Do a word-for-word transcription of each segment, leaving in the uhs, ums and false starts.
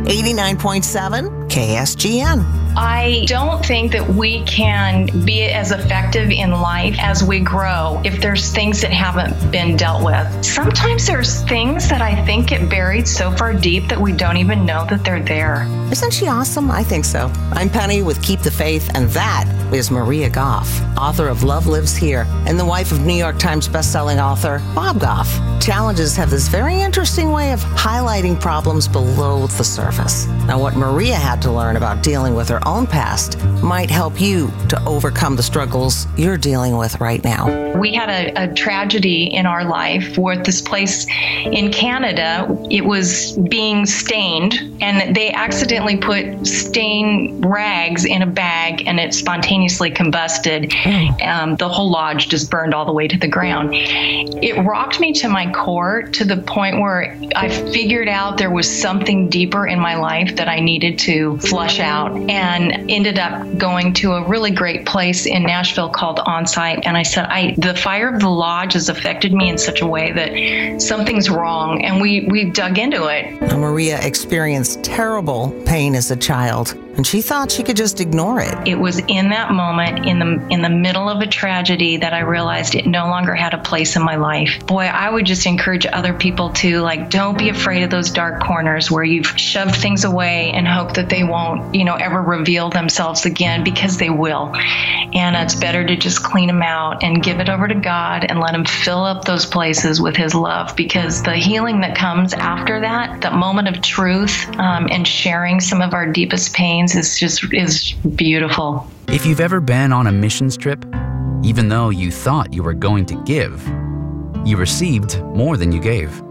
eighty-nine point seven K S G N. I don't think that we can be as effective in life as we grow if there's things that haven't been dealt with. Sometimes there's things that I think get buried so far deep that we don't even know that they're there. Isn't she awesome? I think so. I'm Penny with Keep the Faith, and that is Maria Goff, author of Love Lives Here, and the wife of New York Times bestselling author Bob Goff. Challenges have this very interesting way of highlighting problems below the surface. Now, what Maria had to learn about dealing with her own past might help you to overcome the struggles you're dealing with right now. We had a, a tragedy in our life with this place in Canada. It was being stained, and they accidentally put stain rags in a bag, and it spontaneously combusted. Um, the whole lodge just burned all the way to the ground. It rocked me to my core to the point where I figured out there was something deeper in my life that I needed to flush out, and ended up going to a really great place in Nashville called Onsite. And I said, I the fire of the lodge has affected me in such a way that something's wrong. And we, we dug into it. Now, Maria experienced terrible pain as a child, and she thought she could just ignore it. It was in that moment, in the in the middle of a tragedy, that I realized it no longer had a place in my life. Boy, I would just encourage other people to, like, don't be afraid of those dark corners where you've shoved things away and hope that they won't, you know, ever reveal themselves again, because they will. And it's better to just clean them out and give it over to God and let him fill up those places with his love, because the healing that comes after that, that moment of truth um, and sharing some of our deepest pains is just is beautiful. If you've ever been on a missions trip, even though you thought you were going to give, you received more than you gave.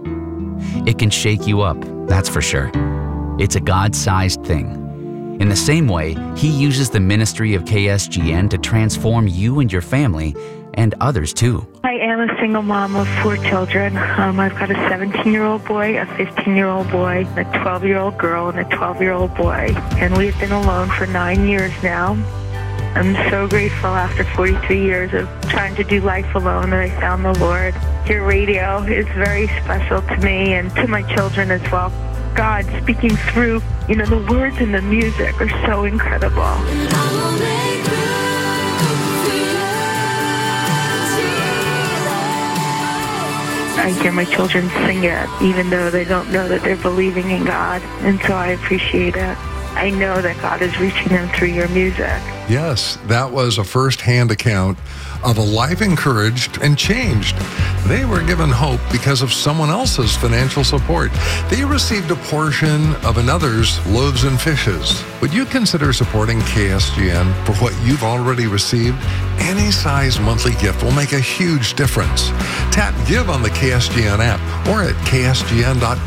It can shake you up, that's for sure. It's a God-sized thing. In the same way, he uses the ministry of K S G N to transform you and your family, and others too. I am a single mom of four children. Um, I've got a seventeen-year-old boy, a fifteen-year-old boy, a twelve-year-old girl, and a twelve-year-old boy. And we've been alone for nine years now. I'm so grateful after forty-three years of trying to do life alone that I found the Lord. Your radio is very special to me and to my children as well. God speaking through, you know, the words and the music are so incredible. I hear my children sing it, even though they don't know that they're believing in God, and so I appreciate it. I know that God is reaching them through your music. Yes, that was a first-hand account of a life encouraged and changed. They were given hope because of someone else's financial support. They received a portion of another's loaves and fishes. Would you consider supporting K S G N for what you've already received? Any size monthly gift will make a huge difference. Tap Give on the K S G N app or at K S G N dot